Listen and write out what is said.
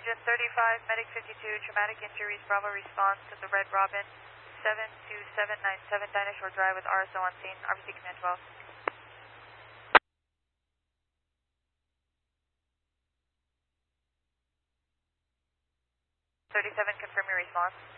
Engine 35, Medic 52, traumatic injuries, Bravo response to the Red Robin, 72797 Dinosaur Drive with RSO on scene, RBC Command 12. 37, confirm your response.